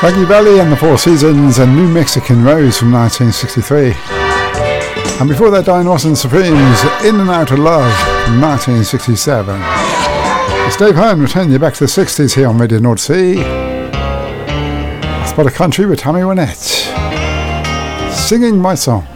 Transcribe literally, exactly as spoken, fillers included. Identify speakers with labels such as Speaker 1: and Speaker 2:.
Speaker 1: Frankie Valli and the Four Seasons and New Mexican Rose from nineteen sixty-three. And before that, Diane Ross and Supremes, In and Out of Love from nineteen sixty-seven. It's Dave Hearn returning you back to the sixties here on Radio North Sea. Spot of Country with Tammy Wynette, singing my song.